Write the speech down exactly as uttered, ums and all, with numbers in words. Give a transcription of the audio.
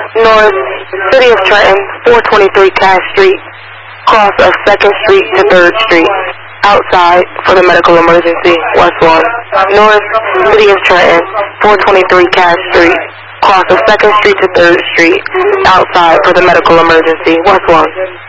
North, City of Trenton, four twenty-three Cass Street, cross of second Street to third Street. Outside for the medical emergency, West one. North, City of Trenton, four twenty-three Cass Street, cross of second Street to third Street. Outside for the medical emergency, West one.